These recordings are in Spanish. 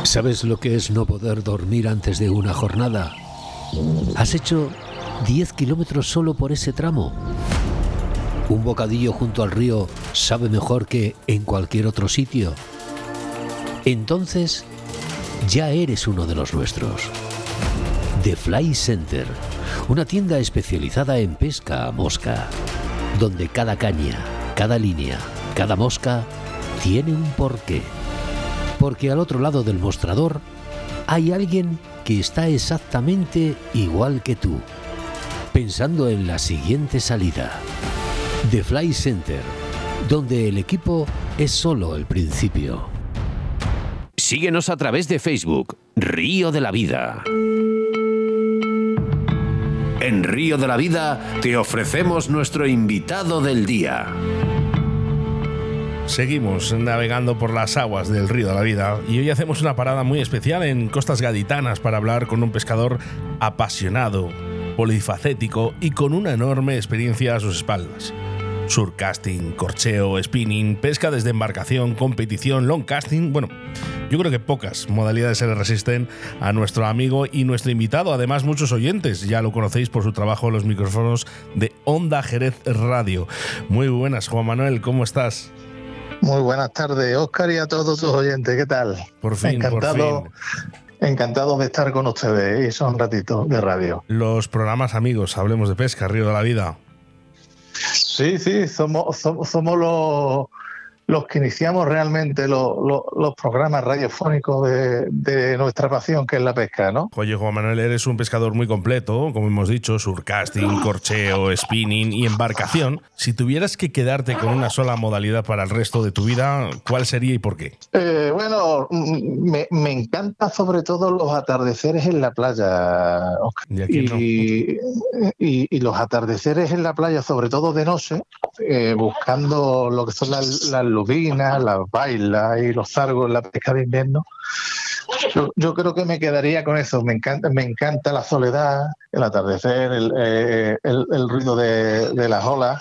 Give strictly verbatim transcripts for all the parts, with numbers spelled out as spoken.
¿Sabes lo que es no poder dormir antes de una jornada? ¿Has hecho diez kilómetros solo por ese tramo? ¿Un bocadillo junto al río sabe mejor que en cualquier otro sitio? Entonces, ya eres uno de los nuestros. The Fly Center, una tienda especializada en pesca a mosca, donde cada caña, cada línea, cada mosca tiene un porqué. Porque al otro lado del mostrador hay alguien que está exactamente igual que tú, pensando en la siguiente salida. The Fly Center, donde el equipo es solo el principio. Síguenos a través de Facebook, Río de la Vida. En Río de la Vida te ofrecemos nuestro invitado del día. Seguimos navegando por las aguas del Río de la Vida y hoy hacemos una parada muy especial en Costas Gaditanas para hablar con un pescador apasionado, polifacético y con una enorme experiencia a sus espaldas. Surcasting, corcheo, spinning, pesca desde embarcación, competición, long casting. Bueno, yo creo que pocas modalidades se le resisten a nuestro amigo y nuestro invitado. Además, muchos oyentes ya lo conocéis por su trabajo en los micrófonos de Onda Jerez Radio. Muy buenas, Juan Manuel, ¿cómo estás? Muy buenas tardes, Óscar, y a todos tus oyentes. ¿Qué tal? Por fin, encantado, por fin. Encantado de estar con ustedes y son un ratito de radio. Los programas amigos, Hablemos de Pesca, Río de la Vida. Sí, sí, somos, somos, somos los, los que iniciamos realmente los, los, los programas radiofónicos de, de nuestra pasión, que es la pesca, ¿no? Oye, Juan Manuel, eres un pescador muy completo, como hemos dicho, surcasting, corcheo, spinning y embarcación. Si tuvieras que quedarte con una sola modalidad para el resto de tu vida, ¿cuál sería y por qué? Eh, bueno, me, me encanta sobre todo los atardeceres en la playa, Oscar. ¿Y, aquí no? y, y, y los atardeceres en la playa, sobre todo de noche, eh, buscando lo que son las, las lubinas, las bailas y los zargos en la pesca de invierno. Yo, yo creo que me quedaría con eso. Me encanta, me encanta la soledad, el atardecer, el, eh, el, el ruido de, de las olas.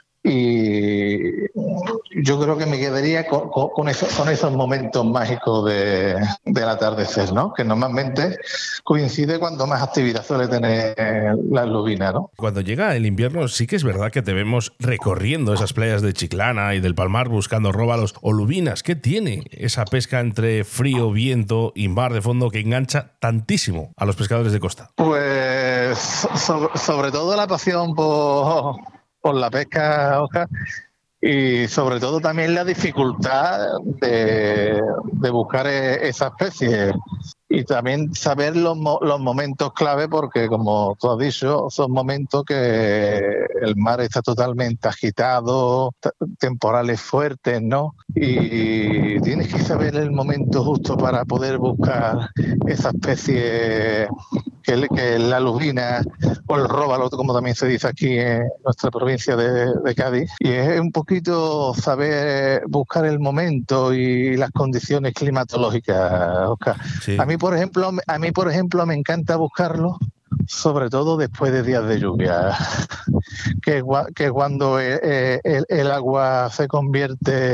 Y yo creo que me quedaría con, con, con, eso, con esos momentos mágicos de, del atardecer, ¿no? Que normalmente coincide cuando más actividad suele tener la lubina, ¿no? Cuando llega el invierno sí que es verdad que te vemos recorriendo esas playas de Chiclana y del Palmar buscando róbalos o lubinas. ¿Qué tiene esa pesca entre frío, viento y mar de fondo que engancha tantísimo a los pescadores de costa? Pues sobre, sobre todo la pasión por... por la pesca, Oscar, y sobre todo también la dificultad de, de buscar esa especie y también saber los, los momentos clave, porque como tú has dicho, son momentos que el mar está totalmente agitado, temporales fuertes, ¿no? Y tienes que saber el momento justo para poder buscar esa especie que, que es la lubina o el róbalo, como también se dice aquí en nuestra provincia de, de Cádiz. Y es un poquito saber buscar el momento y las condiciones climatológicas, Oscar. Sí. A mí, por ejemplo, a mí, por ejemplo, me encanta buscarlo, sobre todo después de días de lluvia, que, que cuando el, el, el agua se convierte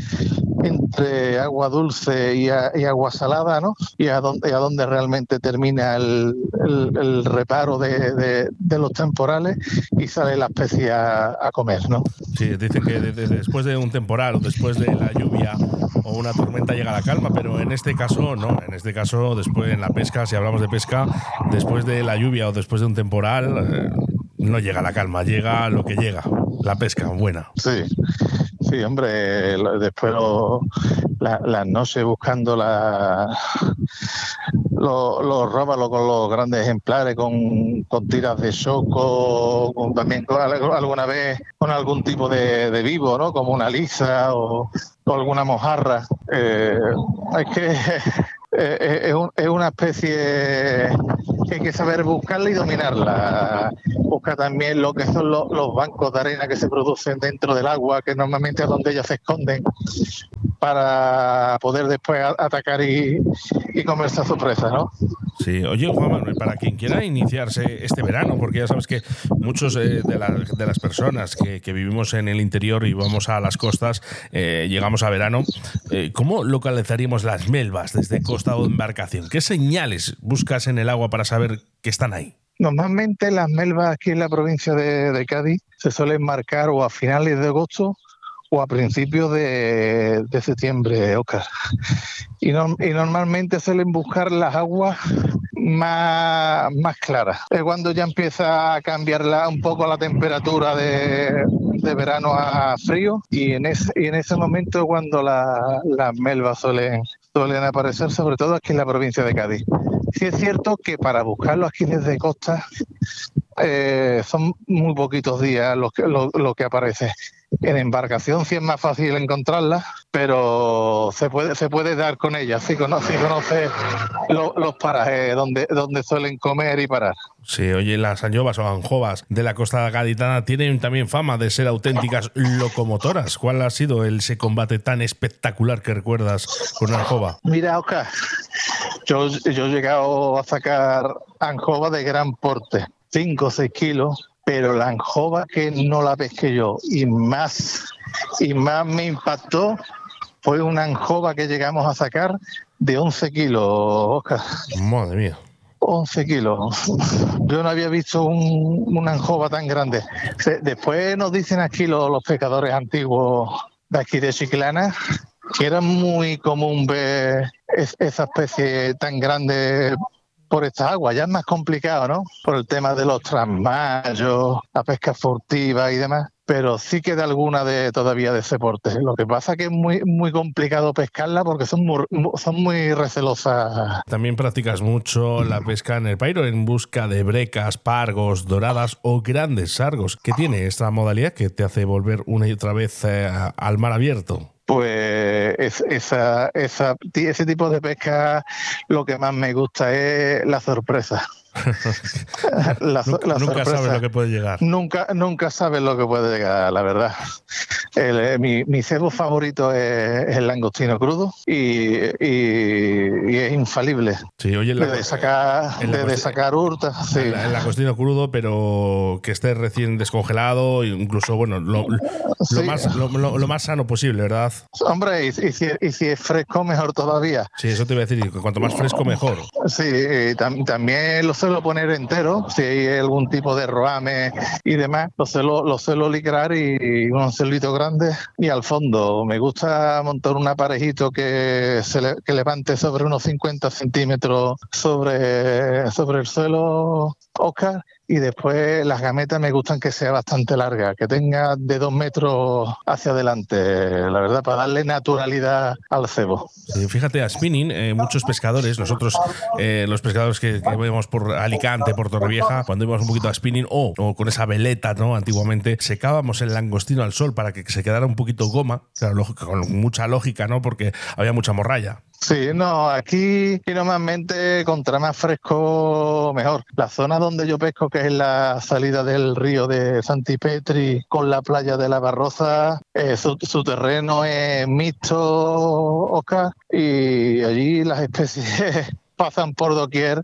entre agua dulce y, a, y agua salada, ¿no? Y a donde, a donde realmente termina el, el, el reparo de, de, de los temporales y sale la especie a, a comer, ¿no? Sí, dicen que de, de, después de un temporal o después de la lluvia o una tormenta llega la calma, pero en este caso no, en este caso después en la pesca, si hablamos de pesca, después de la lluvia o después de un temporal eh, no llega la calma, llega lo que llega, la pesca buena. Sí. Sí, hombre, después lo, la, las noches buscando la, los, los róbalos con los grandes ejemplares, con, con tiras de choco, con, también con, alguna vez con algún tipo de, de vivo, ¿no? Como una lisa o, o alguna mojarra. Eh, es que eh, es, un, es una especie que hay que saber buscarla y dominarla. Busca también lo que son los, los bancos de arena que se producen dentro del agua, que normalmente es donde ellas se esconden. para poder después atacar y, y comerse a su presa, ¿no? Sí, oye, Juan Manuel, para quien quiera iniciarse este verano, porque ya sabes que muchos eh, de, la, de las personas que, que vivimos en el interior y vamos a las costas, eh, llegamos a verano, eh, ¿cómo localizaríamos las melvas desde costa o embarcación? ¿Qué señales buscas en el agua para saber que están ahí? Normalmente las melvas aquí en la provincia de, de Cádiz se suelen marcar o a finales de agosto o a principios de, de septiembre, Óscar. Y, no, y normalmente suelen buscar las aguas más, más claras. Es cuando ya empieza a cambiar la, un poco la temperatura de, de verano a frío, y en ese, y en ese momento es cuando la, las melvas suelen, suelen aparecer, sobre todo aquí en la provincia de Cádiz. Sí es cierto que para buscarlo aquí desde costa eh, son muy poquitos días los que, lo, lo que aparece. En embarcación sí es más fácil encontrarla, pero se puede se puede dar con ella, si conoce, si conoce lo, los parajes donde, donde suelen comer y parar. Sí, oye, las anjovas o anjovas de la costa gaditana tienen también fama de ser auténticas locomotoras. ¿Cuál ha sido ese combate tan espectacular que recuerdas con una anjova? Mira, Oscar, yo, yo he llegado a sacar anjova de gran porte, cinco o seis kilos, pero la anjova que no la pesqué yo y más, y más me impactó fue una anjova que llegamos a sacar de once kilos, Oscar. Madre mía. once kilos. Yo no había visto un, una anjova tan grande. Después nos dicen aquí los, los pescadores antiguos de aquí de Chiclana que era muy común ver es, esa especie tan grande por estas aguas. Ya es más complicado, ¿no? Por el tema de los trasmayos, la pesca furtiva y demás. Pero sí queda alguna de todavía de ese porte. Lo que pasa es que es muy muy complicado pescarla porque son muy, son muy recelosas. También practicas mucho la pesca en el pairo en busca de brecas, pargos, doradas o grandes sargos. ¿Qué tiene esta modalidad que te hace volver una y otra vez eh, al mar abierto? Pues es, esa, esa, ese tipo de pesca lo que más me gusta es la sorpresa. la, nunca la nunca sabes lo que puede llegar. Nunca, nunca sabes lo que puede llegar, la verdad. El, mi, mi cebo favorito es, es el langostino crudo y, y, y es infalible. Sí, oye, la, de sacar, de, de sacar hurtas. Sí. El, el langostino crudo, pero que esté recién descongelado, incluso, bueno, lo, lo, sí. más, lo, lo, lo más sano posible, ¿verdad? Hombre, y, y, si, y si es fresco, mejor todavía. Sí, eso te iba a decir, cuanto más fresco, mejor. Sí, y tam, también lo suelo poner entero, si hay algún tipo de roame y demás, lo suelo, lo suelo licrar y, y un celito grande. Y al fondo me gusta montar un aparejito que se le, que levante sobre unos cincuenta centímetros sobre, sobre el suelo, Óscar. Y después las gametas me gustan que sea bastante larga, que tenga de dos metros hacia adelante, la verdad, para darle naturalidad al cebo. Sí, fíjate, a spinning, eh, muchos pescadores, nosotros, eh, los pescadores que, que vemos por Alicante, por Torrevieja, cuando íbamos un poquito a spinning o, o con esa veleta, ¿no? Antiguamente, secábamos el langostino al sol para que se quedara un poquito goma, claro, con mucha lógica, ¿no? Porque había mucha morralla. Sí, no, aquí normalmente contra más fresco mejor. La zona donde yo pesco, que es la salida del río de Santipetri con la playa de la Barroza, eh, su, su terreno es mixto, Óscar, y allí las especies pasan por doquier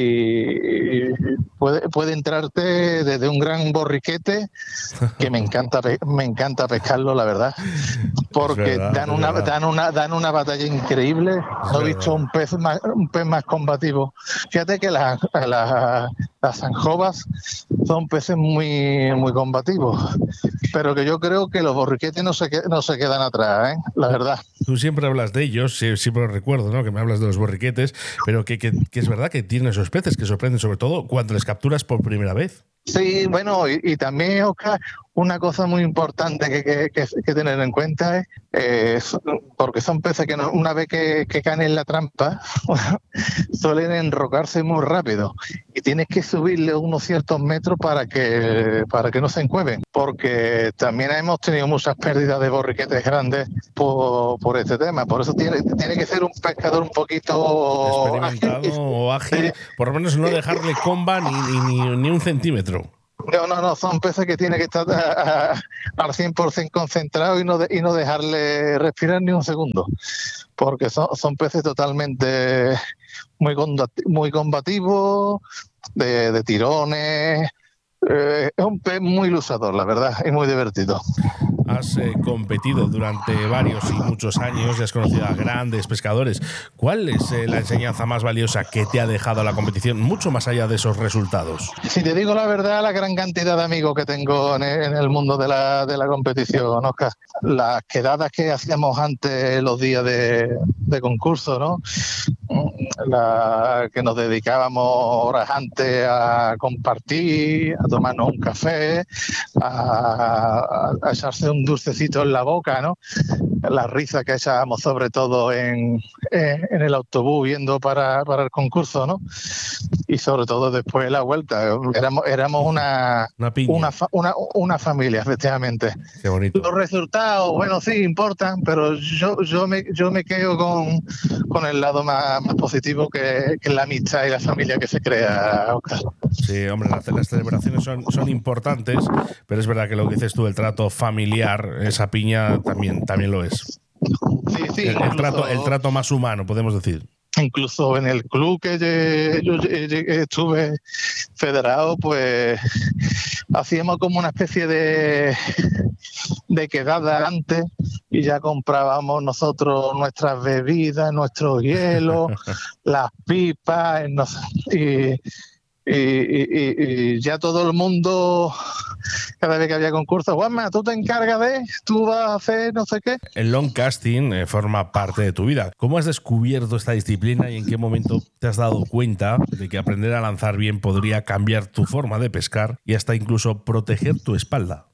y puede, puede entrarte desde un gran borriquete, que me encanta me encanta pescarlo, la verdad, porque verdad, dan una dan una dan una batalla increíble. No he visto un pez más un pez más combativo. Fíjate que las las, las anjovas son peces muy muy combativos, pero que yo creo que los borriquetes no se no se quedan atrás, ¿eh? La verdad. Tú siempre hablas de ellos, siempre lo recuerdo, ¿no? Que me hablas de los borriquetes, pero que, que, que es verdad que tienen esos peces que sorprenden, sobre todo cuando les capturas por primera vez. Sí, bueno, y, y también, Óscar, una cosa muy importante que, que, que, que tener en cuenta es, eh, porque son peces que no, una vez que, que caen en la trampa, suelen enrocarse muy rápido y tienes que subirle unos ciertos metros para que para que no se encueven, porque también hemos tenido muchas pérdidas de borriquetes grandes por, por este tema. Por eso tiene, tiene que ser un pescador un poquito experimentado ágil, o ágil, sí. Por lo menos no dejarle comba ni, ni, ni un centímetro. No, no, no, son peces que tiene que estar a, a, al cien por ciento concentrado y no, de, y no dejarle respirar ni un segundo, porque son, son peces totalmente muy, muy combativos, de, de tirones. Eh, es un pez muy luchador, la verdad, y muy divertido. Has eh, competido durante varios y muchos años y has conocido a grandes pescadores. ¿Cuál es eh, la enseñanza más valiosa que te ha dejado la competición, mucho más allá de esos resultados? Si te digo la verdad, la gran cantidad de amigos que tengo en el, en el mundo de la, de la competición, Oscar. Las quedadas que hacíamos antes, los días de, de concurso, ¿no? La, que nos dedicábamos horas antes a compartir, a tomarnos un café, a, a echarse un dulcecito en la boca, ¿no? La risa que echábamos sobre todo en, en el autobús yendo para, para el concurso, ¿no? Y sobre todo después de la vuelta. Éramos, éramos una, una, una, una, una familia, efectivamente. Qué bonito. Los resultados, bueno, sí, importan, pero yo, yo, me, yo me quedo con, con el lado más, más positivo que, que la amistad y la familia que se crea, Oscar. Sí, hombre, las, las celebraciones son, son importantes, pero es verdad que lo que dices tú, el trato familiar, esa piña también, también lo es. Sí, sí, el, el, trato, el trato más humano, podemos decir. Incluso en el club que yo, yo estuve federado, pues hacíamos como una especie de, de quedada antes y ya comprábamos nosotros nuestras bebidas, nuestros hielos, las pipas, y, y, y, y ya todo el mundo, cada vez que había concursos, Juanma, tú te encargas de, tú vas a hacer no sé qué. El long casting eh, forma parte de tu vida. ¿Cómo has descubierto esta disciplina y en qué momento te has dado cuenta de que aprender a lanzar bien podría cambiar tu forma de pescar y hasta incluso proteger tu espalda?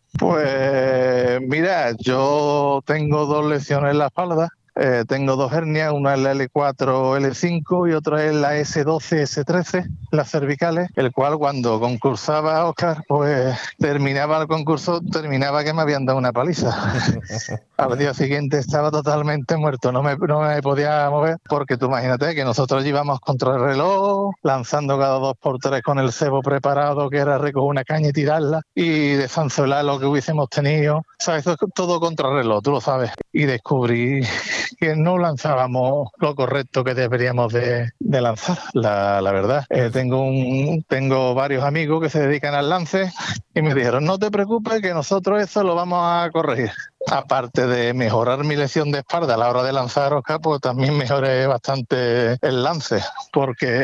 Pues mira, yo tengo dos lesiones en la espalda. Eh, tengo dos hernias, una es la L cuatro L cinco y otra es la S doce S trece, las cervicales, el cual cuando concursaba Oscar, pues terminaba el concurso, terminaba que me habían dado una paliza. Al día siguiente estaba totalmente muerto, no me, no me podía mover, porque tú imagínate que nosotros íbamos contra el reloj, lanzando cada dos por tres con el cebo preparado, que era recoger una caña y tirarla, y desanzuelar lo que hubiésemos tenido. O sea, eso es todo contra el reloj, tú lo sabes. Y descubrí que no lanzábamos lo correcto que deberíamos de, de lanzar, la, la verdad. Eh, tengo, un, tengo varios amigos que se dedican al lance y me dijeron, no te preocupes que nosotros eso lo vamos a corregir. Aparte de mejorar mi lesión de espalda a la hora de lanzar, Oscar, pues también mejoré bastante el lance, porque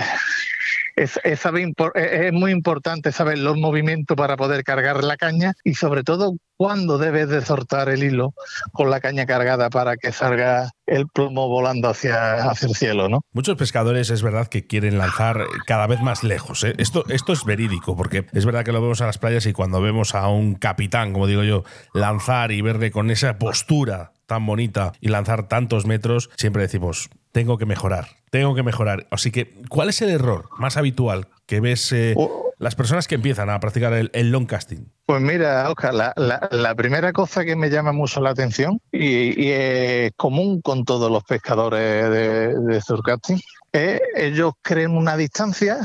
es, es, saber, es muy importante saber los movimientos para poder cargar la caña y sobre todo cuándo debes de soltar el hilo con la caña cargada para que salga el plomo volando hacia, hacia el cielo, ¿no? Muchos pescadores es verdad que quieren lanzar cada vez más lejos, ¿eh? Esto, esto es verídico, porque es verdad que lo vemos en las playas y cuando vemos a un capitán, como digo yo, lanzar y verle con esa postura tan bonita y lanzar tantos metros, siempre decimos, tengo que mejorar, tengo que mejorar. Así que, ¿cuál es el error más habitual que ves eh, oh. las personas que empiezan a practicar el, el long casting? Pues mira, Oscar, la, la, la primera cosa que me llama mucho la atención y, y es común con todos los pescadores de, de surfcasting, es ellos creen una distancia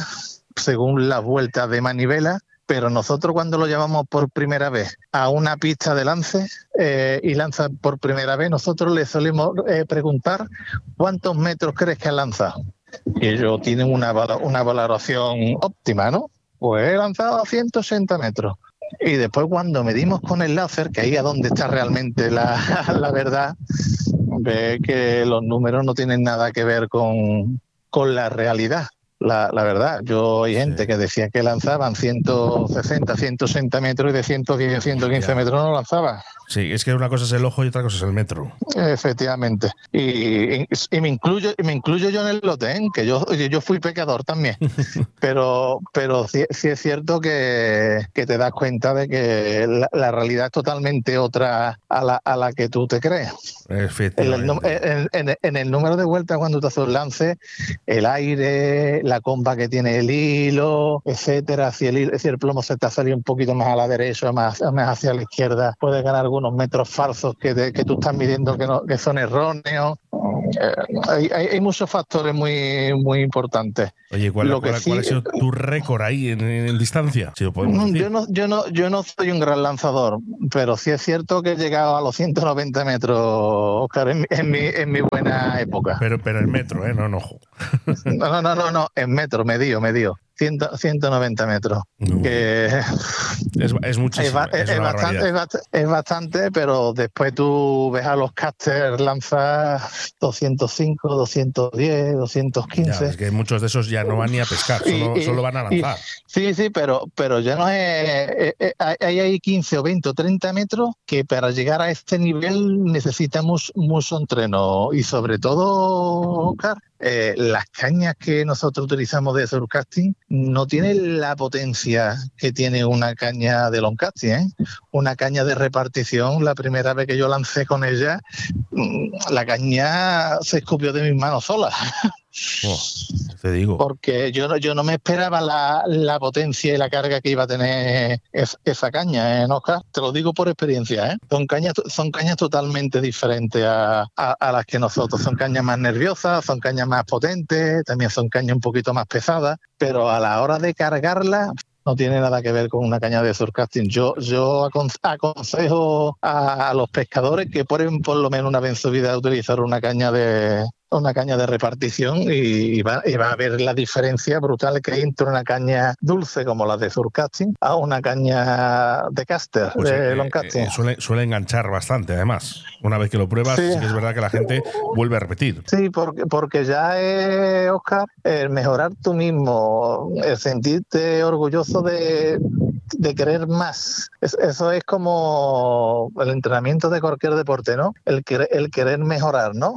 según las vueltas de manivela, pero nosotros cuando lo llevamos por primera vez a una pista de lance eh, y lanza por primera vez, nosotros les solemos eh, preguntar ¿cuántos metros crees que has lanzado? Y ellos tienen una, una valoración óptima, ¿no? Pues he lanzado a ciento ochenta metros. Y después cuando medimos con el láser, que ahí es donde está realmente la, la verdad, ve que los números no tienen nada que ver con, con la realidad. La, la verdad, yo hay gente sí. que decía que lanzaban ciento sesenta, ciento sesenta metros y de ciento diez, ciento quince ya. metros no lanzaba. Sí, es que una cosa es el ojo y otra cosa es el metro. Efectivamente. Y, y, y me incluyo y me incluyo yo en el lote, ¿eh? Que yo, yo fui pecador también. pero pero sí, sí es cierto que, que te das cuenta de que la, la realidad es totalmente otra a la, a la que tú te crees. Efectivamente. En el, en, en, en el número de vueltas cuando te haces un lance, el aire, la comba que tiene el hilo, etcétera, si el, hilo, si el plomo se te ha salido un poquito más a la derecha, más, más hacia la izquierda, puedes ganar algún algunos metros falsos que, te, que tú estás midiendo que, no, que son erróneos. Eh, hay, hay, hay muchos factores muy, muy importantes. Oye, ¿cuál, Lo cuál, que cuál sí, ha sido tu récord ahí en, en distancia? Si lo podemos decir. Yo no, yo, no, yo no soy un gran lanzador, pero sí es cierto que he llegado a los ciento noventa metros, Óscar, en, en, mi, en mi buena época. Pero, pero en metro, ¿eh? No, no. No, no, no, no, no, en metro, medio, medio. ciento noventa metros. No. Que es, es muchísimo. Es, es, es, una bastante, es, bastante, es bastante, pero después tú ves a los casters lanzar doscientos cinco, doscientos diez, doscientos quince. Ya, es que muchos de esos ya no van ni a pescar, solo, y, y, solo van a lanzar. Y, sí, sí, pero, pero ya no es. Eh, eh, hay, hay quince o veinte o treinta metros que para llegar a este nivel necesitamos mucho entreno. Y sobre todo, Óscar, eh, las cañas que nosotros utilizamos de surfcasting no tienen la potencia que tiene una caña de longcasting, ¿eh? Una caña de repartición, la primera vez que yo lancé con ella, la caña se escupió de mis manos sola. Oh, te digo. Porque yo no, yo no me esperaba la, la potencia y la carga que iba a tener es, esa caña, ¿eh, Óscar? Te lo digo por experiencia, ¿eh? Son cañas, son cañas totalmente diferentes a, a, a las que nosotros. Son cañas más nerviosas, son cañas más potentes, también son cañas un poquito más pesadas, pero a la hora de cargarla no tiene nada que ver con una caña de surfcasting. Yo, yo aconsejo a, a los pescadores que prueben por lo menos una vez en su vida utilizar una caña de una caña de repartición y va, y va a ver la diferencia brutal que hay entre una caña dulce como la de surfcasting a una caña de caster, pues, de eh, longcasting. Eh, suele, suele enganchar bastante, además. Una vez que lo pruebas, sí. Sí que es verdad que la gente vuelve a repetir. Sí, porque, porque ya es, Óscar, el mejorar tú mismo, el sentirte orgulloso de, de querer más. Es, eso es como el entrenamiento de cualquier deporte, ¿no? El, el querer mejorar, ¿no?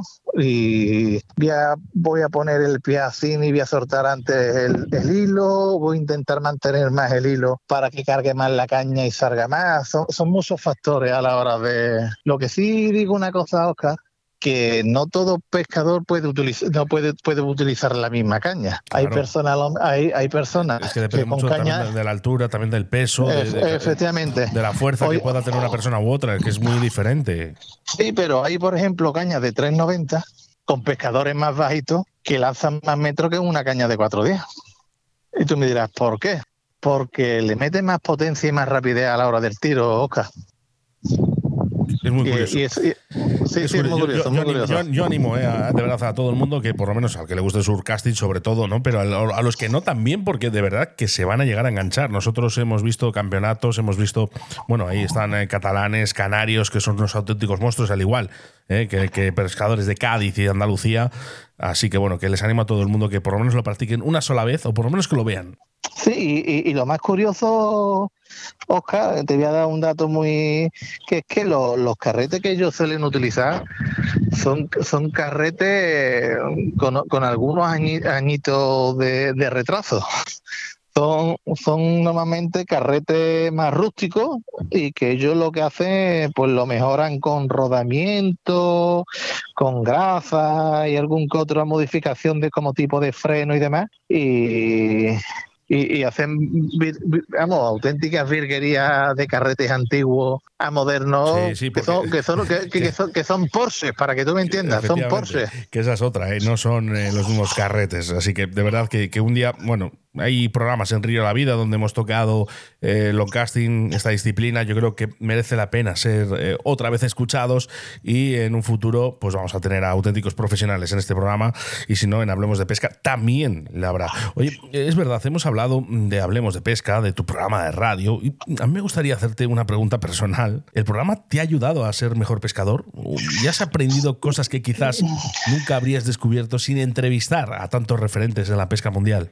Y voy a, voy a poner el pie así y voy a soltar antes el, el hilo, voy a intentar mantener más el hilo para que cargue más la caña y salga más. Son, son muchos factores a la hora de... Lo que sí digo una cosa, Óscar, que no todo pescador puede utilizar no puede puede utilizar la misma caña. Claro. Hay personas hay, hay personas es que depende que mucho con caña, también de la altura, también del peso, e- de, de, efectivamente, de la fuerza Hoy, que pueda tener una persona u otra, que es muy diferente. Sí, pero hay, por ejemplo, cañas de tres noventa con pescadores más bajitos que lanzan más metros que una caña de cuatro diez. Y tú me dirás, ¿por qué? Porque le mete más potencia y más rapidez a la hora del tiro, Óscar. Es muy curioso. Y, y es, y, sí, es sí, es muy curioso. Yo, muy yo, curioso. yo, yo animo eh, a, de verdad a todo el mundo que, por lo menos al que le guste el surfcasting, sobre todo, ¿no? Pero a, a los que no también, porque de verdad que se van a llegar a enganchar. Nosotros hemos visto campeonatos, hemos visto, bueno, ahí están eh, catalanes, canarios, que son unos auténticos monstruos, al igual eh, que, que pescadores de Cádiz y de Andalucía. Así que, bueno, que les animo a todo el mundo que por lo menos lo practiquen una sola vez o por lo menos que lo vean. Sí, y, y lo más curioso, Óscar, te voy a dar un dato muy... que es que lo, los carretes que ellos suelen utilizar son, son carretes con, con algunos añitos de, de retraso. Son, son normalmente carretes más rústicos y que ellos lo que hacen, pues lo mejoran con rodamiento, con grasa y algún que otra modificación de como tipo de freno y demás. Y... Y, y hacen, vamos, auténticas virguerías de carretes antiguos a modernos, sí, sí, que, son, que, son, que, que, que, son, que son Porsche, para que tú me entiendas, son Porsche. Que esa es otra, ¿eh? No son eh, los mismos carretes. Así que de verdad que, que un día, bueno, hay programas en Río de la Vida donde hemos tocado eh, longcasting, esta disciplina. Yo creo que merece la pena ser eh, otra vez escuchados y en un futuro pues vamos a tener a auténticos profesionales en este programa y si no, en Hablemos de Pesca también la habrá. Oye, es verdad, hemos hablado de Hablemos de Pesca, de tu programa de radio y a mí me gustaría hacerte una pregunta personal. ¿El programa te ha ayudado a ser mejor pescador? ¿Y has aprendido cosas que quizás nunca habrías descubierto sin entrevistar a tantos referentes de la pesca mundial?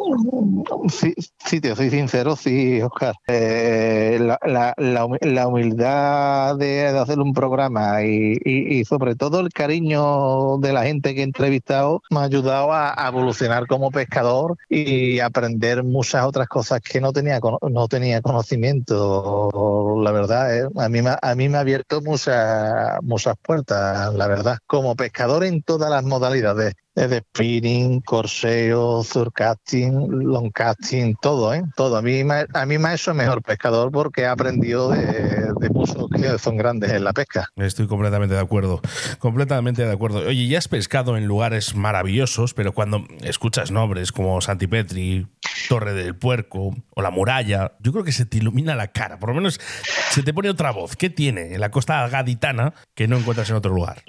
Sí, sí, te soy sincero, sí, Óscar. Eh, la, la, la humildad de, de hacer un programa y, y, y sobre todo el cariño de la gente que he entrevistado me ha ayudado a, a evolucionar como pescador y aprender muchas otras cosas que no tenía no tenía conocimiento. La verdad, eh, a mí, a mí me ha abierto muchas muchas puertas, la verdad. Como pescador en todas las modalidades, desde spinning, corseo, surcasting, longcasting, todo, ¿eh? Todo. A mí, me- a mí me ha hecho mejor pescador porque he aprendido de, de muchos que son grandes en la pesca. Estoy completamente de acuerdo, completamente de acuerdo. Oye, ya has pescado en lugares maravillosos, pero cuando escuchas nombres como Santipetri, Torre del Puerco o La Muralla, yo creo que se te ilumina la cara, por lo menos se te pone otra voz. ¿Qué tiene en la costa gaditana que no encuentras en otro lugar?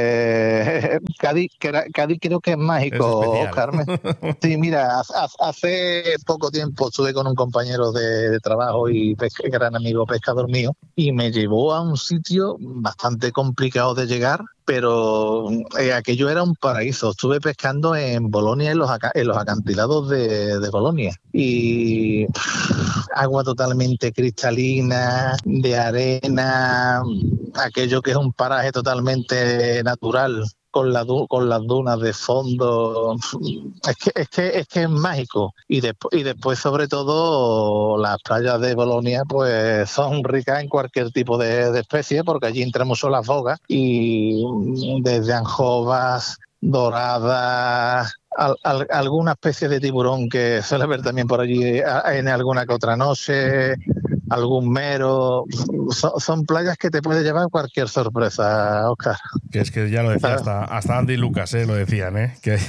Pues Cádiz, que- Cádiz creo que es mágico, Es especial. Carmen. Sí, mira, hace, hace poco tiempo estuve con un compañero de, de trabajo y pesca- gran amigo pescador mío, y me llevó a un sitio bastante complicado de llegar, pero eh, aquello era un paraíso. Estuve pescando en Bolonia, en los, aca- en los acantilados de, de Bolonia, y pff, agua totalmente cristalina, de arena, aquello que es un paraje totalmente natural, con, la du- con las dunas de fondo. Es que es, que, es, que es mágico. Y, despu- y después, sobre todo, las playas de Bolonia pues son ricas en cualquier tipo de, de especie, porque allí entramos las bogas y desde anjovas, doradas, al- al- alguna especie de tiburón que suele ver también por allí a- en alguna que otra noche, algún mero. Son, son playas que te puede llevar cualquier sorpresa, Oscar. Que es que ya lo decía hasta, hasta Andy Lucas, ¿eh? Lo decían, ¿eh? Que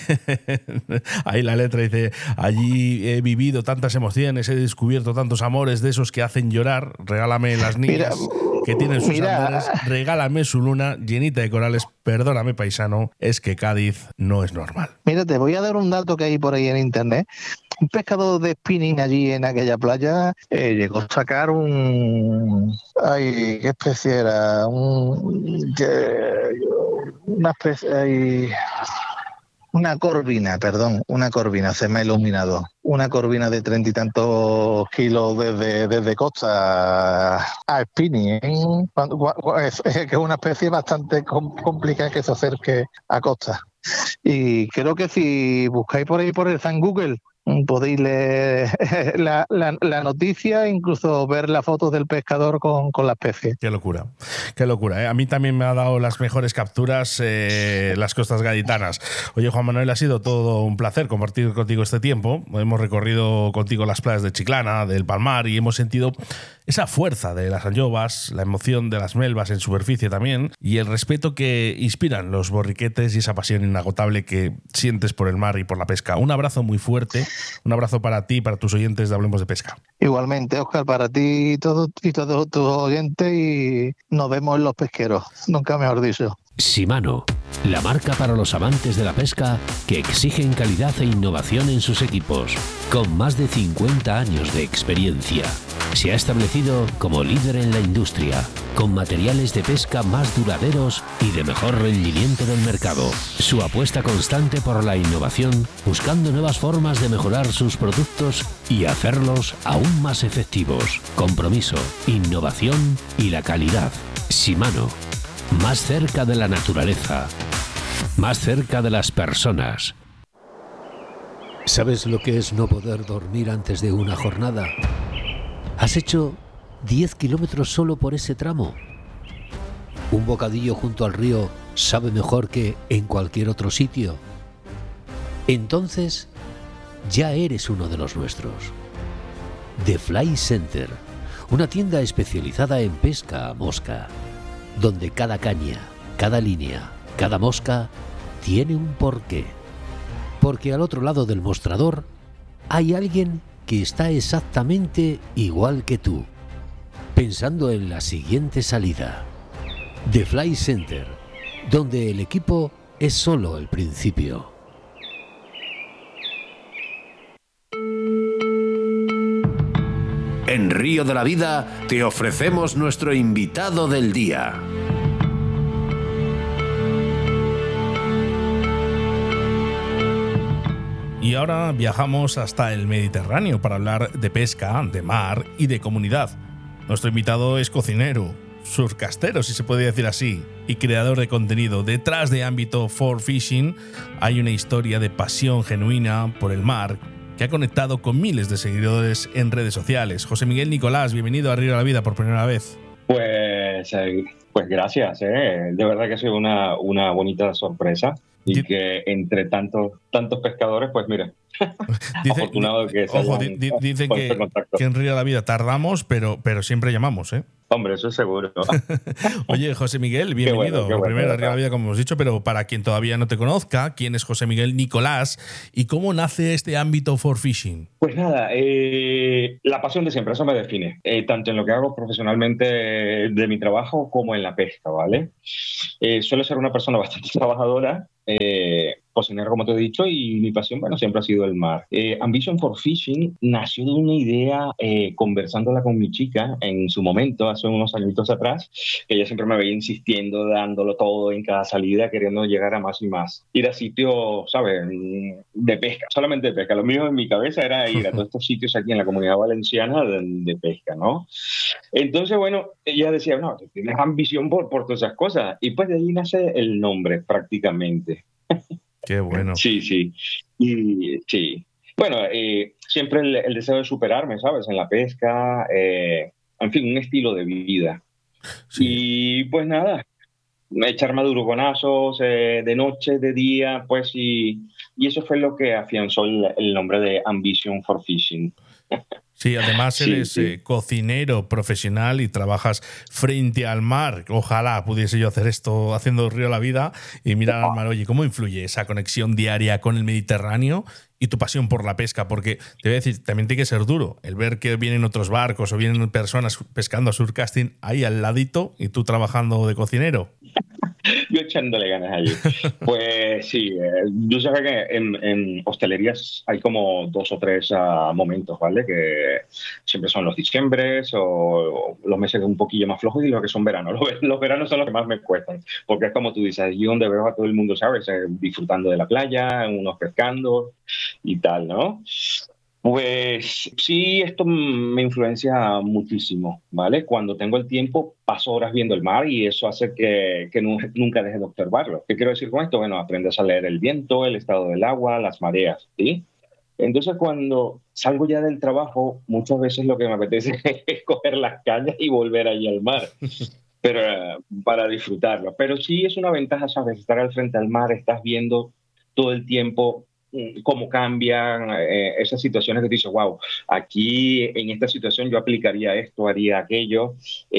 ahí la letra dice: allí he vivido tantas emociones, he descubierto tantos amores de esos que hacen llorar, regálame las niñas Mira, que tienen sus mira. andores, regálame su luna llenita de corales, perdóname paisano, es que Cádiz no es normal. Mira, te voy a dar un dato que hay por ahí en internet. Un pescador de spinning allí en aquella playa eh, llegó a sacar un... Ay, ¿qué especie era? Un... que- Una especie... ay, una corvina, perdón, una corvina, se me ha iluminado. Una corvina de treinta y tantos kilos desde, desde costa a spinning, ¿eh? Cuando- cua- cua- es, es que es una especie bastante com- complicada que se acerque a costa. Y creo que si buscáis por ahí por el San Google, mm, podéis leer la, la, la noticia e incluso ver las fotos del pescador con, con la especie. Qué locura, qué locura, ¿eh? A mí también me ha dado las mejores capturas eh, las costas gaditanas. Oye, Juan Manuel, ha sido todo un placer compartir contigo este tiempo. Hemos recorrido contigo las playas de Chiclana, del Palmar, y hemos sentido esa fuerza de las anjovas, la emoción de las melvas en superficie también, y el respeto que inspiran los borriquetes y esa pasión inagotable que sientes por el mar y por la pesca. Un abrazo muy fuerte, un abrazo para ti y para tus oyentes de Hablemos de Pesca. Igualmente, Oscar, para ti y todos y todos tus oyentes, y nos vemos en los pesqueros, nunca mejor dicho. Shimano, la marca para los amantes de la pesca que exigen calidad e innovación en sus equipos, con más de cincuenta años de experiencia. Se ha establecido como líder en la industria, con materiales de pesca más duraderos y de mejor rendimiento del mercado. Su apuesta constante por la innovación, buscando nuevas formas de mejorar sus productos y hacerlos aún más efectivos. Compromiso, innovación y la calidad. Shimano. Más cerca de la naturaleza, más cerca de las personas. ¿Sabes lo que es no poder dormir antes de una jornada? ¿Has hecho diez kilómetros solo por ese tramo? ¿Un bocadillo junto al río sabe mejor que en cualquier otro sitio? Entonces, ya eres uno de los nuestros. The Fly Center, una tienda especializada en pesca a mosca, donde cada caña, cada línea, cada mosca tiene un porqué. Porque al otro lado del mostrador hay alguien que está exactamente igual que tú, pensando en la siguiente salida. The Fly Center, donde el equipo es solo el principio. En Río de la Vida te ofrecemos nuestro invitado del día. Y ahora viajamos hasta el Mediterráneo para hablar de pesca, de mar y de comunidad. Nuestro invitado es cocinero, surcastero, si se puede decir así, y creador de contenido. Detrás de Ámbito for Fishing hay una historia de pasión genuina por el mar que ha conectado con miles de seguidores en redes sociales. José Miguel Nicolás, bienvenido a Río de la Vida por primera vez. Pues, eh, pues gracias, eh. De verdad que ha sido una, una bonita sorpresa. y Di- que entre tantos tantos pescadores, pues mira, Dice, afortunado di- que se ojo, hayan di- di- dicen puesto que, en contacto. que en Río de la Vida tardamos, pero, pero siempre llamamos, ¿eh? Hombre, eso es seguro. Oye, José Miguel, bienvenido. bueno, qué Lo bueno, primero, de Río de la verdad. Vida, como hemos dicho, pero para quien todavía no te conozca, ¿quién es José Miguel Nicolás y cómo nace este ámbito for fishing? Pues nada, eh, la pasión de siempre, eso me define, eh, tanto en lo que hago profesionalmente de mi trabajo como en la pesca, ¿vale? Eh, suelo ser una persona bastante trabajadora, eh, cocinero, como te he dicho, y mi pasión, bueno, siempre ha sido el mar. Eh, Ambition for Fishing nació de una idea eh, conversándola con mi chica en su momento, hace unos añitos atrás, que ella siempre me veía insistiendo, dándolo todo en cada salida, queriendo llegar a más y más. Ir a sitios, ¿sabes?, de pesca, solamente de pesca. Lo mío en mi cabeza era ir a todos estos sitios aquí en la Comunidad Valenciana de, de pesca, ¿no? Entonces, bueno, ella decía, no, tienes ambición por, por todas esas cosas. Y pues de ahí nace el nombre, prácticamente. Qué bueno. Sí, sí. Y sí. Bueno, eh, siempre el, el deseo de superarme, ¿sabes? En la pesca, eh, en fin, un estilo de vida. Sí. Y pues nada, echar maduroconazos eh, de noche, de día, pues y, y eso fue lo que afianzó el, el nombre de Ambition for Fishing. Sí, además Sí, eres sí. eh, cocinero profesional y trabajas frente al mar. Ojalá pudiese yo hacer esto haciendo Río de la Vida y mirar al mar. Oye, ¿cómo influye esa conexión diaria con el Mediterráneo y tu pasión por la pesca? Porque te voy a decir, también tiene que ser duro el ver que vienen otros barcos o vienen personas pescando a surcasting ahí al ladito y tú trabajando de cocinero. Yo echándole ganas allí. Pues sí, eh, yo sé que en, en hostelerías hay como dos o tres uh, momentos, ¿vale? Que siempre son los diciembres o, o los meses un poquillo más flojos y los que son veranos. Los, los veranos son los que más me cuestan, porque es como tú dices, allí donde veo a todo el mundo, ¿sabes? Eh, disfrutando de la playa, unos pescando y tal, ¿no? Pues sí, esto me influencia muchísimo, ¿vale? Cuando tengo el tiempo, paso horas viendo el mar y eso hace que, que nu- nunca deje de observarlo. ¿Qué quiero decir con esto? Bueno, aprendes a leer el viento, el estado del agua, las mareas, ¿sí? Entonces, cuando salgo ya del trabajo, muchas veces lo que me apetece es coger las cañas y volver allí al mar. Pero eh, para disfrutarlo. Pero sí es una ventaja, ¿sabes? Estar al frente al mar, estás viendo todo el tiempo mm, cómo cambian eh, esas situaciones que tú dices, wow, aquí en esta situación yo aplicaría esto, haría aquello,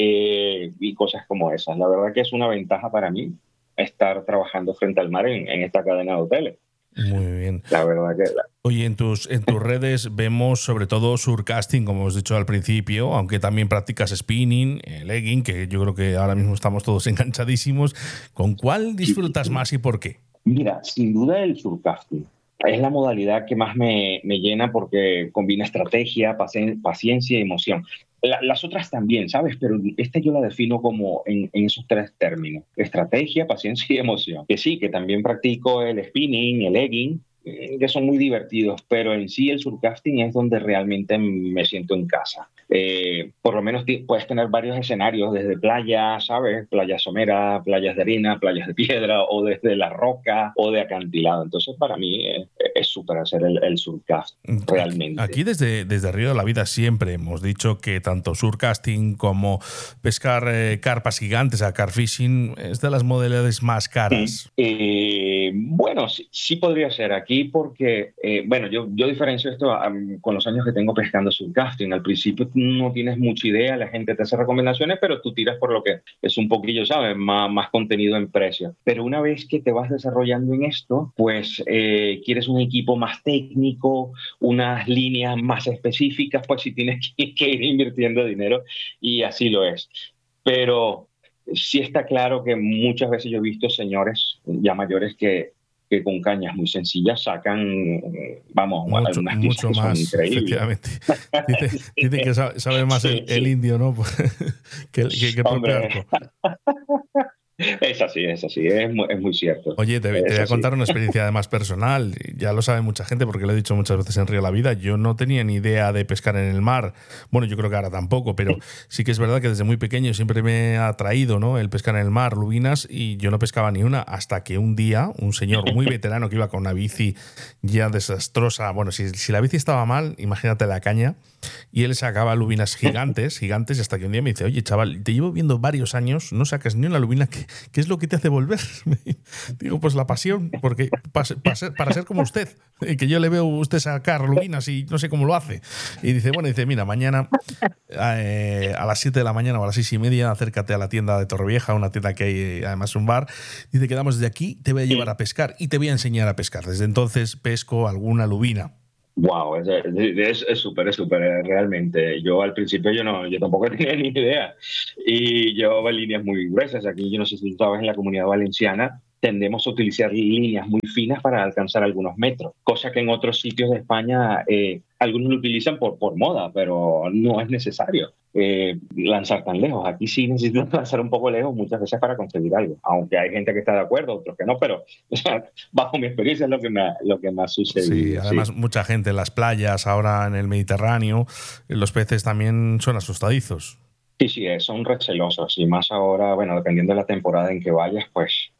eh, y cosas como esas. La verdad que es una ventaja para mí estar trabajando frente al mar en, en esta cadena de hoteles. Muy bien. La verdad que... La... Oye, en tus, en tus redes vemos sobre todo surcasting, como hemos dicho al principio, aunque también practicas spinning, eh, legging, que yo creo que ahora mismo estamos todos enganchadísimos. ¿Con cuál disfrutas más y por qué? Mira, sin duda el surcasting. Es la modalidad que más me, me llena porque combina estrategia, pacien- paciencia y emoción. La, las otras también, ¿sabes? Pero esta yo la defino como en, en esos tres términos. Estrategia, paciencia y emoción. Que sí, que también practico el spinning, el legging, eh, que son muy divertidos, pero en sí el surcasting es donde realmente me siento en casa. Eh, por lo menos t- puedes tener varios escenarios, desde playas, ¿sabes? Playas someras, playas de arena, playas de piedra, o desde la roca, o de acantilado. Entonces, para mí es es súper hacer el, el surcast, realmente. Aquí, aquí desde, desde Río de la Vida siempre hemos dicho que tanto surcasting como pescar eh, carpas gigantes, a carfishing, es de las modalidades más caras. Eh, bueno, sí, sí podría ser aquí porque, eh, bueno, yo, yo diferencio esto um, con los años que tengo pescando surcasting. Al principio no tienes mucha idea, la gente te hace recomendaciones, pero tú tiras por lo que es un poquillo, ¿sabes? Más, más contenido en precio. Pero una vez que te vas desarrollando en esto, pues eh, quieres un equipo más técnico, unas líneas más específicas, pues sí tienes que, que ir invirtiendo dinero y así lo es. Pero sí está claro que muchas veces yo he visto señores ya mayores que, que con cañas muy sencillas sacan, vamos, mucho, algunas mucho piezas que más, son increíbles. efectivamente. Dice, sí. dice que sabe, sabe más Sí, el, sí. el indio, ¿no? que, que, que propio arco. Es así, es así, es muy, es muy cierto. Oye, te, te voy a así. contar una experiencia además personal. Ya lo sabe mucha gente porque lo he dicho muchas veces en Río de la Vida. Yo no tenía ni idea de pescar en el mar. Bueno, yo creo que ahora tampoco, pero sí que es verdad que desde muy pequeño siempre me ha atraído, ¿no?, el pescar en el mar, lubinas, y yo no pescaba ni una hasta que un día un señor muy veterano que iba con una bici ya desastrosa, bueno, si, si la bici estaba mal, imagínate la caña, y él sacaba lubinas gigantes, gigantes, y hasta que un día me dice, oye, chaval, te llevo viendo varios años, no sacas ni una lubina que, ¿qué es lo que te hace volver? Digo, pues la pasión, porque para, para, ser, para ser como usted, que yo le veo a usted sacar lubinas y no sé cómo lo hace. Y dice, bueno, dice, mira, mañana eh, a las siete de la mañana o a las seis y media, acércate a la tienda de Torrevieja, una tienda que hay, además un bar. Dice, quedamos desde aquí, te voy a llevar a pescar y te voy a enseñar a pescar. Desde entonces pesco alguna lubina. Wow, es súper, es súper, realmente. Yo al principio yo no, yo tampoco tenía ni idea. Y llevaba líneas muy gruesas. Aquí, yo no sé si tú sabes, en la Comunidad Valenciana tendemos a utilizar líneas muy finas para alcanzar algunos metros, cosa que en otros sitios de España eh, algunos lo utilizan por, por moda, pero no es necesario eh, lanzar tan lejos. Aquí sí necesitas lanzar un poco lejos muchas veces para conseguir algo, aunque hay gente que está de acuerdo, otros que no, pero o sea, bajo mi experiencia es lo que me ha, lo que me ha sucedido. Sí, además sí. Mucha gente en las playas, ahora en el Mediterráneo, los peces también son asustadizos. Sí, sí, son recelosos y más ahora, bueno, dependiendo de la temporada en que vayas, pues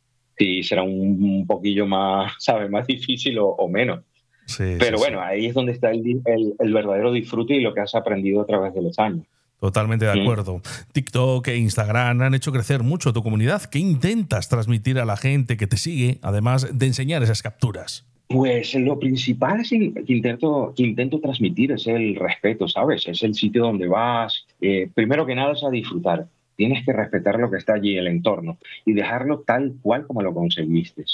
sí, será un, un poquillo más, ¿sabes? Más difícil o, o menos. Sí, Pero sí, bueno, sí. Ahí es donde está el, el, el verdadero disfrute y lo que has aprendido a través de los años. Totalmente de acuerdo. ¿Mm? TikTok e Instagram han hecho crecer mucho tu comunidad. ¿Qué intentas transmitir a la gente que te sigue, además de enseñar esas capturas? Pues lo principal que intento, que intento transmitir es el respeto, ¿sabes? Es el sitio donde vas. Eh, primero que nada es a disfrutar. Tienes que respetar lo que está allí, el entorno, y dejarlo tal cual como lo conseguiste.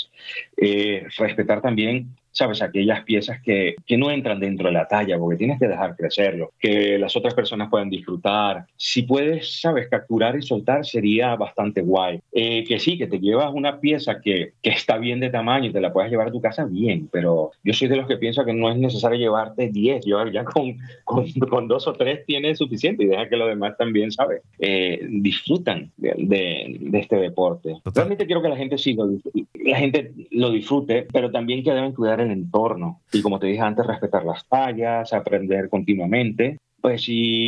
Eh, respetar también, ¿sabes?, aquellas piezas que, que no entran dentro de la talla, porque tienes que dejar crecerlo, que las otras personas puedan disfrutar. Si puedes, ¿sabes?, capturar y soltar, sería bastante guay. Eh, que sí, que te llevas una pieza que, que está bien de tamaño y te la puedes llevar a tu casa, bien, pero yo soy de los que pienso que no es necesario llevarte diez, yo ya con, con, con dos o tres tienes suficiente y deja que los demás también, ¿sabes?, eh, disfrutan de, de, de este deporte. Total. Realmente quiero que la gente sí lo, la gente lo disfrute, pero también que deben cuidar el entorno. Y como te dije antes, respetar las tallas, aprender continuamente. Pues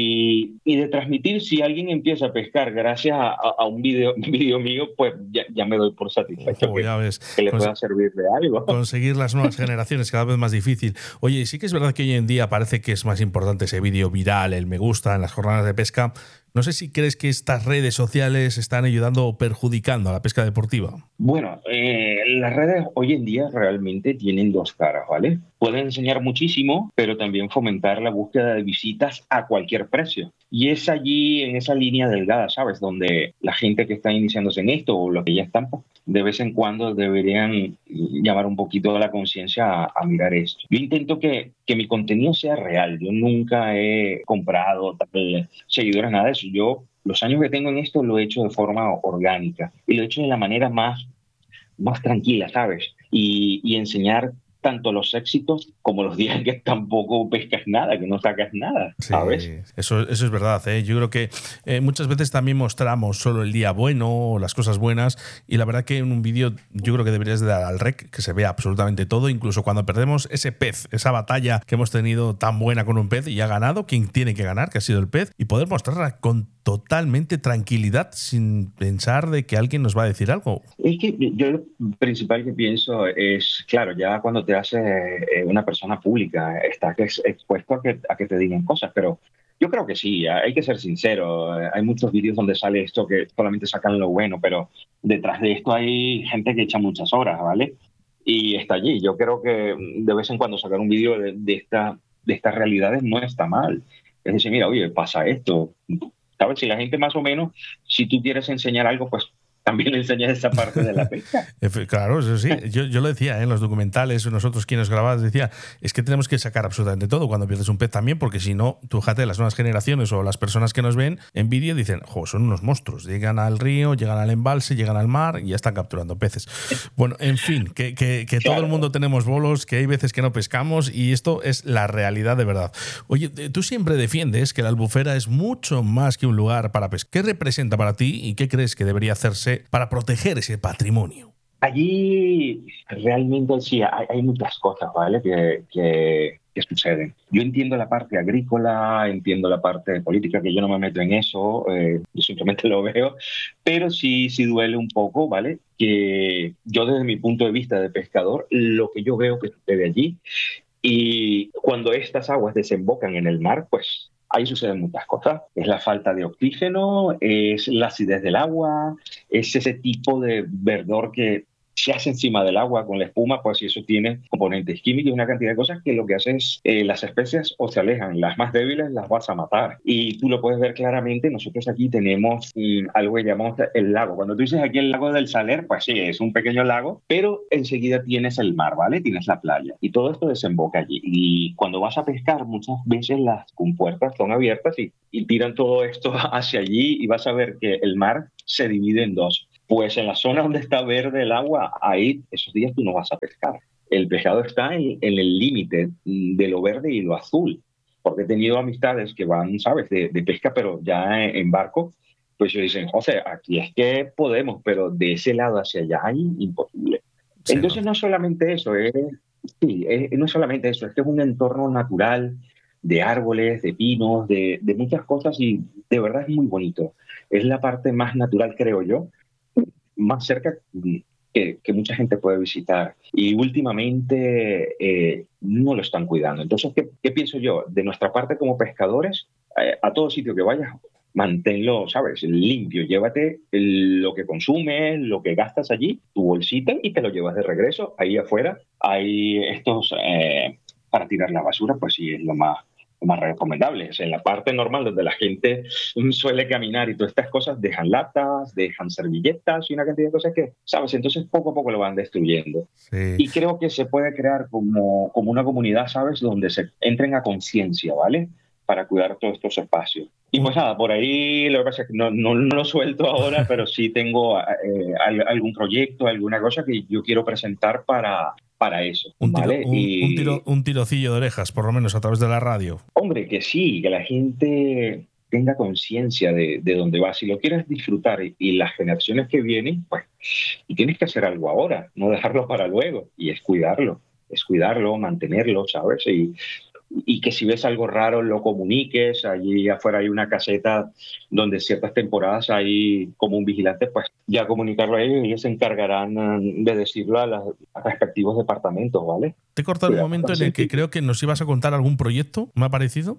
y, y de transmitir, si alguien empieza a pescar gracias a, a un video, video mío, pues ya, ya me doy por satisfecho. Oh, que, ya ves. que le pueda servir de algo. Conseguir las nuevas generaciones cada vez más difícil. Oye, sí que es verdad que hoy en día parece que es más importante ese vídeo viral, el me gusta en las jornadas de pesca. No sé si crees que estas redes sociales están ayudando o perjudicando a la pesca deportiva. Bueno, eh, las redes hoy en día realmente tienen dos caras, ¿vale? Pueden enseñar muchísimo, pero también fomentar la búsqueda de visitas a cualquier precio. Y es allí, en esa línea delgada, ¿sabes?, donde la gente que está iniciándose en esto o los que ya están, de vez en cuando deberían llamar un poquito a la conciencia a, a mirar esto. Yo intento que, que mi contenido sea real. Yo nunca he comprado tal, seguidores, nada de eso. Yo, los años que tengo en esto, lo he hecho de forma orgánica y lo he hecho de la manera más, más tranquila, ¿sabes? Y, y enseñar tanto los éxitos como los días que tampoco pescas nada, que no sacas nada, ¿sabes? Sí, eso, eso es verdad, ¿eh? Yo creo que eh, muchas veces también mostramos solo el día bueno o las cosas buenas, y la verdad que en un vídeo yo creo que deberías de dar al rec, que se vea absolutamente todo, incluso cuando perdemos ese pez, esa batalla que hemos tenido tan buena con un pez y ha ganado quien tiene que ganar, que ha sido el pez, y poder mostrarla con totalmente tranquilidad sin pensar de que alguien nos va a decir algo. Es que yo lo principal que pienso es, claro, ya cuando te haces una persona pública, estás expuesto a que, a que te digan cosas, pero yo creo que sí, hay que ser sincero. Hay muchos vídeos donde sale esto que solamente sacan lo bueno, pero detrás de esto hay gente que echa muchas horas, ¿vale? Y está allí. Yo creo que de vez en cuando sacar un vídeo de, de, esta, de estas realidades no está mal. Es decir, mira, oye, pasa esto. ¿Sabes? Si la gente más o menos, si tú quieres enseñar algo, pues también enseñas esa parte de la pesca. Claro, eso sí. Yo, yo lo decía ¿eh? en los documentales, nosotros quienes grabábamos, decía, es que tenemos que sacar absolutamente todo cuando pierdes un pez también, porque si no, tú fíjate, las nuevas generaciones o las personas que nos ven en vídeo dicen, jo, son unos monstruos. Llegan al río, llegan al embalse, llegan al mar y ya están capturando peces. Bueno, en fin, que, que, que claro. Todo el mundo tenemos bolos, que hay veces que no pescamos y esto es la realidad de verdad. Oye, tú siempre defiendes que la Albufera es mucho más que un lugar para pescar. ¿Qué representa para ti y qué crees que debería hacerse para proteger ese patrimonio? Allí realmente sí, hay, hay muchas cosas, ¿vale?, que, que, que suceden. Yo entiendo la parte agrícola, entiendo la parte política, que yo no me meto en eso, eh, yo simplemente lo veo, pero sí, sí duele un poco, ¿vale?, que yo desde mi punto de vista de pescador, lo que yo veo que sucede allí, y cuando estas aguas desembocan en el mar, pues ahí suceden muchas cosas. Es la falta de oxígeno, es la acidez del agua, es ese tipo de verdor que se hace encima del agua con la espuma, pues eso tiene componentes químicos y una cantidad de cosas que lo que hace es eh, las especies o se alejan, las más débiles las vas a matar. Y tú lo puedes ver claramente, nosotros aquí tenemos mm, algo que llamamos el lago. Cuando tú dices aquí el lago del Saler, pues sí, es un pequeño lago, pero enseguida tienes el mar, ¿vale? Tienes la playa. Y todo esto desemboca allí. Y cuando vas a pescar, muchas veces las compuertas son abiertas y, y tiran todo esto hacia allí y vas a ver que el mar se divide en dos. Pues en la zona donde está verde el agua, ahí esos días tú no vas a pescar. El pescado está en, en el límite de lo verde y lo azul. Porque he tenido amistades que van, ¿sabes?, de, de pesca, pero ya en, en barco, pues ellos dicen, o sea, aquí es que podemos, pero de ese lado hacia allá hay imposible. Sí, entonces no, no solamente eso, es, sí, es, no es solamente eso, es que es un entorno natural de árboles, de pinos, de, de muchas cosas y de verdad es muy bonito. Es la parte más natural, creo yo, más cerca que, que mucha gente puede visitar. Y últimamente eh, no lo están cuidando. Entonces, ¿qué, qué pienso yo? De nuestra parte como pescadores, eh, a todo sitio que vayas, manténlo, ¿sabes?, limpio. Llévate el, lo que consumes, lo que gastas allí, tu bolsita, y te lo llevas de regreso. Ahí afuera hay estos, eh, para tirar la basura, pues sí, es lo más más recomendables. En la parte normal donde la gente suele caminar y todas estas cosas, dejan latas, dejan servilletas y una cantidad de cosas que, ¿sabes? Entonces poco a poco lo van destruyendo. Sí. Y creo que se puede crear como, como una comunidad, ¿sabes?, donde se entren a conciencia, ¿vale?, para cuidar todos estos espacios. Y pues nada, por ahí lo que pasa es que no, no, no lo suelto ahora, pero sí tengo eh, algún proyecto, alguna cosa que yo quiero presentar para, para eso. Un, tiro, ¿vale? un, y, un, tiro, un tirocillo de orejas, por lo menos a través de la radio. Hombre, que sí, que la gente tenga conciencia de, de dónde va. Si lo quieres disfrutar y, y las generaciones que vienen, pues y tienes que hacer algo ahora, no dejarlo para luego. Y es cuidarlo, es cuidarlo, mantenerlo, ¿sabes? Y, y que si ves algo raro lo comuniques. Allí afuera hay una caseta donde ciertas temporadas hay como un vigilante, pues ya comunicarlo a ellos y ellos se encargarán de decirlo a los respectivos departamentos, ¿vale? Te he cortado un momento en el que creo que nos ibas a contar algún proyecto, ¿me ha parecido?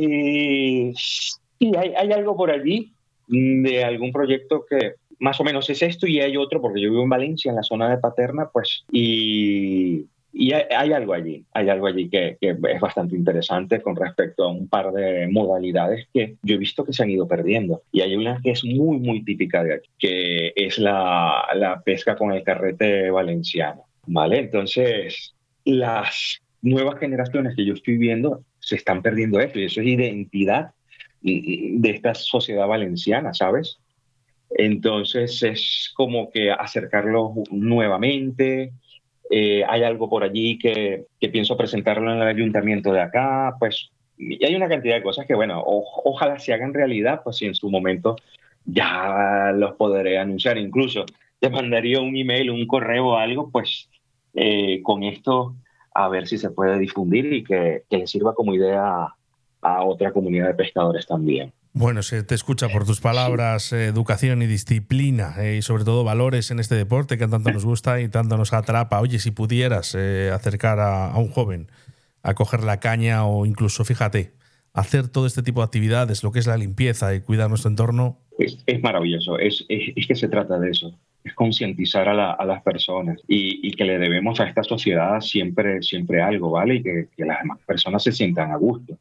Y sí, hay, hay algo por allí de algún proyecto que más o menos es esto, y hay otro, porque yo vivo en Valencia, en la zona de Paterna, pues, y... Y hay, hay algo allí, hay algo allí que, que es bastante interesante con respecto a un par de modalidades que yo he visto que se han ido perdiendo. Y hay una que es muy, muy típica de aquí, que es la, la pesca con el carrete valenciano, ¿vale? Entonces, las nuevas generaciones que yo estoy viendo se están perdiendo esto, y eso es identidad de esta sociedad valenciana, ¿sabes? Entonces, es como que acercarlos nuevamente. Eh, hay algo por allí que, que pienso presentarlo en el ayuntamiento de acá, pues, y hay una cantidad de cosas que, bueno, o, ojalá se hagan realidad, pues si en su momento ya los podré anunciar. Incluso te mandaría un email, un correo o algo, pues, eh, con esto, a ver si se puede difundir y que, que le sirva como idea a, a otra comunidad de pescadores también. Bueno, se te escucha por tus palabras, eh, educación y disciplina, eh, y sobre todo valores en este deporte que tanto nos gusta y tanto nos atrapa. Oye, si pudieras eh, acercar a, a un joven a coger la caña o incluso, fíjate, hacer todo este tipo de actividades, lo que es la limpieza y cuidar nuestro entorno. Es, es maravilloso, es, es, es que se trata de eso, es concientizar a, la, a las personas y, y que le debemos a esta sociedad siempre, siempre algo, ¿vale? Y que, que las demás personas se sientan a gusto.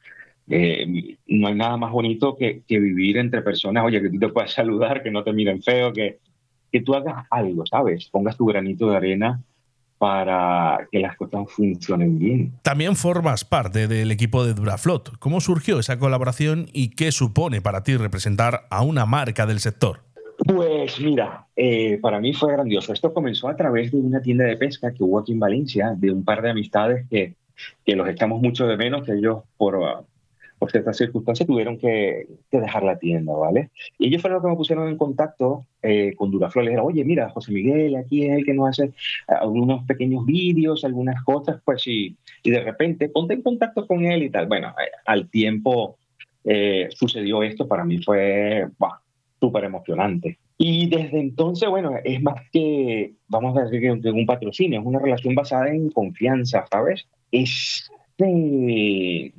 Eh, no hay nada más bonito que, que vivir entre personas, oye, que tú te puedas saludar, que no te miren feo, que, que tú hagas algo, ¿sabes? Pongas tu granito de arena para que las cosas funcionen bien. También formas parte del equipo de Duraflot. ¿Cómo surgió esa colaboración y qué supone para ti representar a una marca del sector? Pues mira, eh, para mí fue grandioso. Esto comenzó a través de una tienda de pesca que hubo aquí en Valencia, de un par de amistades que, que los echamos mucho de menos, que ellos por... por ciertas circunstancias tuvieron que, que dejar la tienda, ¿vale? Y ellos fueron los que me pusieron en contacto eh, con Duraflot. Les dijeron, oye, mira, José Miguel, aquí es el que nos hace algunos pequeños vídeos, algunas cosas, pues, y, y de repente ponte en contacto con él y tal. Bueno, al tiempo eh, sucedió esto, para mí fue súper emocionante. Y desde entonces, bueno, es más que, vamos a decir, que un patrocinio, es una relación basada en confianza, ¿sabes? Es... Eh,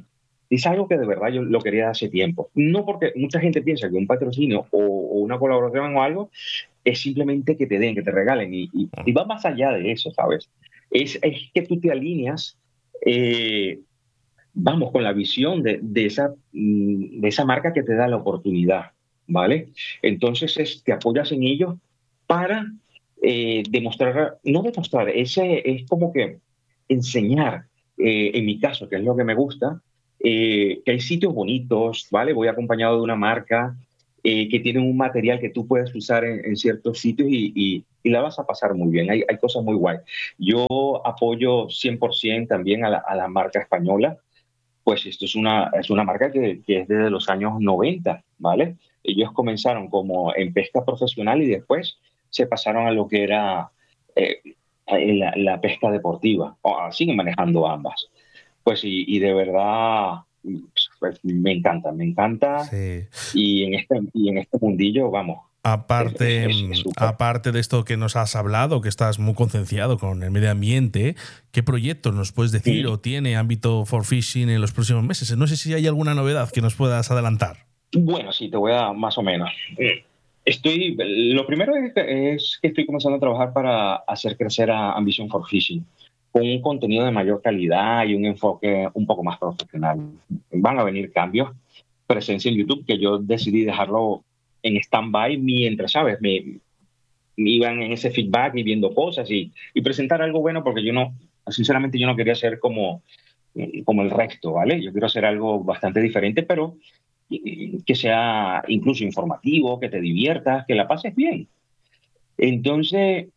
es algo que de verdad yo lo quería hace tiempo. No porque mucha gente piensa que un patrocinio o, o una colaboración o algo es simplemente que te den, que te regalen, y, y, y va más allá de eso, ¿sabes? Es, es que tú te alineas, eh, vamos, con la visión de, de, esa, de esa marca que te da la oportunidad, ¿vale? Entonces es, te apoyas en ellos para eh, demostrar, no demostrar, ese es como que enseñar, eh, en mi caso, que es lo que me gusta, eh, que hay sitios bonitos, ¿vale? Voy acompañado de una marca eh, que tiene un material que tú puedes usar en, en ciertos sitios y, y, y la vas a pasar muy bien. Hay, hay cosas muy guay. Yo apoyo cien por ciento también a la, a la marca española. Pues esto es una, es una marca que, que es desde los años noventa, ¿vale? Ellos comenzaron como en pesca profesional y después se pasaron a lo que era eh, la, la pesca deportiva. O, siguen manejando ambas. Pues y, y de verdad pues, me encanta, me encanta. Sí. Y en este, y en este mundillo, vamos. Aparte, es, es, es aparte de esto que nos has hablado, que estás muy concienciado con el medio ambiente, ¿qué proyectos nos puedes decir sí. o tiene Ámbito for Fishing en los próximos meses? No sé si hay alguna novedad que nos puedas adelantar. Bueno, sí, te voy a más o menos. Estoy, lo primero es que, es que estoy comenzando a trabajar para hacer crecer a Ambition for Fishing con un contenido de mayor calidad y un enfoque un poco más profesional. Van a venir cambios, presencia en YouTube, que yo decidí dejarlo en stand-by mientras, ¿sabes? Me, me iban en ese feedback y viendo cosas y, y presentar algo bueno, porque yo no, sinceramente yo no quería ser como, como el resto, ¿vale? Yo quiero hacer algo bastante diferente, pero que sea incluso informativo, que te diviertas, que la pases bien. Entonces,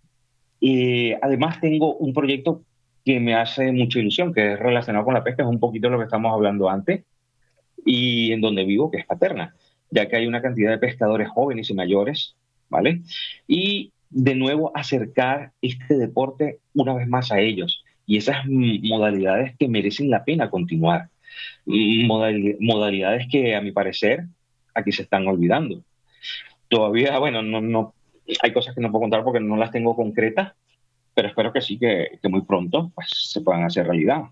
eh, además tengo un proyecto que me hace mucha ilusión, que es relacionado con la pesca, es un poquito lo que estamos hablando antes, y en donde vivo, que es Paterna, ya que hay una cantidad de pescadores jóvenes y mayores, ¿vale? Y de nuevo acercar este deporte una vez más a ellos y esas modalidades que merecen la pena continuar. Modal, modalidades que, a mi parecer, aquí se están olvidando. Todavía, bueno, no, no, hay cosas que no puedo contar porque no las tengo concretas, pero espero que sí, que, que muy pronto pues, se puedan hacer realidad.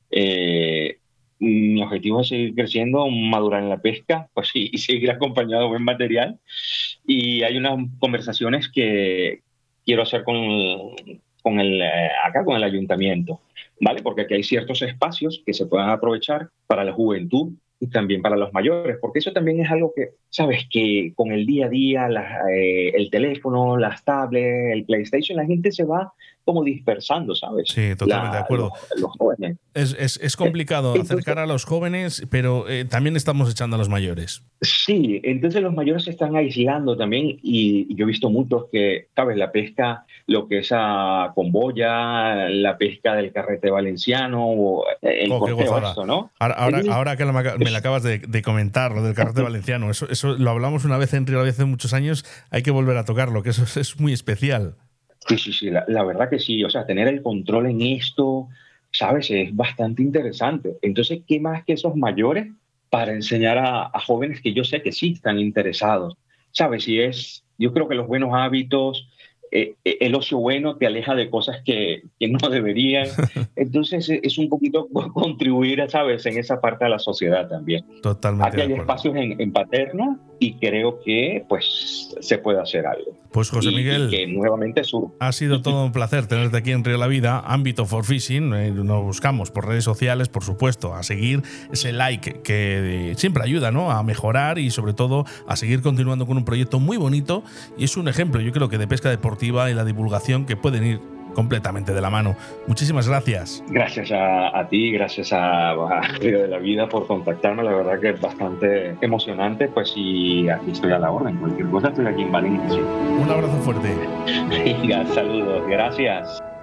Eh, Mi objetivo es seguir creciendo, madurar en la pesca, pues sí, y seguir acompañado de buen material. Y hay unas conversaciones que quiero hacer con, con el, acá con el ayuntamiento, ¿vale? Porque aquí hay ciertos espacios que se puedan aprovechar para la juventud y también para los mayores, porque eso también es algo que, sabes, que con el día a día, la, eh, el teléfono, las tablets, el PlayStation, la gente se va como dispersando, ¿sabes? Sí, totalmente la, de acuerdo. Los, los jóvenes. Es, es, es complicado entonces, acercar a los jóvenes, pero eh, también estamos echando a los mayores. Sí, entonces los mayores se están aislando también y, y yo he visto muchos que, ¿sabes? La pesca, lo que es a con boya, la pesca del carrete valenciano, o el oh, corteo, esto, ¿no? Ahora, ahora, ahora que me la acabas de, de comentar, lo del carrete valenciano, eso, eso lo hablamos una vez en Río hace muchos años, hay que volver a tocarlo, que eso es, es muy especial. Sí, sí, sí, la, la verdad que sí, o sea, tener el control en esto, ¿sabes? Es bastante interesante. Entonces, ¿qué más que esos mayores para enseñar a, a jóvenes que yo sé que sí están interesados? ¿Sabes? Y es, yo creo que los buenos hábitos, eh, el ocio bueno te aleja de cosas que, que no deberían. Entonces, es un poquito contribuir, ¿sabes? En esa parte de la sociedad también. Totalmente. Aquí hay espacios en, en Paterna y creo que, pues, se puede hacer algo. Pues José Miguel, y, y que nuevamente sur. Ha sido todo un placer tenerte aquí en Río de la Vida, Ámbito for Fishing. Eh, nos buscamos por redes sociales, por supuesto, a seguir ese like que siempre ayuda, ¿no?, a mejorar y sobre todo a seguir continuando con un proyecto muy bonito. Y es un ejemplo, yo creo que de pesca deportiva y la divulgación que pueden ir completamente de la mano. Muchísimas gracias. Gracias a, a ti, gracias a, a Río de la Vida por contactarme. La verdad que es bastante emocionante, pues, y aquí estoy a la orden. Cualquier cosa estoy aquí en Valencia. Un abrazo fuerte. Venga, saludos, gracias.